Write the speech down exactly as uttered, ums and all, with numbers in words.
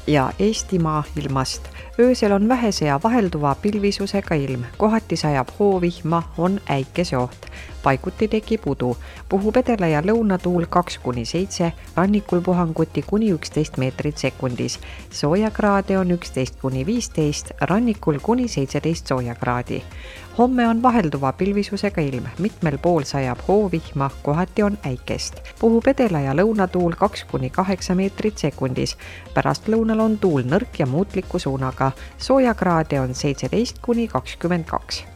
ja Eestimaa ilmast. Öösel on vähese ja vahelduva pilvisusega ilm, kohati sajab hoovihma, on äikeseoht. Paiguti tekib udu, puhub edela- ja lõunatuul kaks kuni seitse, rannikul puhanguti kuni üksteist meetrit sekundis. Soojakraade on üksteist kuni viisteist, rannikul kuni seitseteist soojakraadi. Homme on vahelduva pilvisusega ilm, mitmel pool sajab hoovihma, kohati on äikest. Puhub edela- ja lõunatuul kaks kuni kaheksa meetrit sekundis. Pärast lõunal on tuul nõrk ja muutliku suunaga. Soojakraade on seitseteist kuni kakskümmend kaks.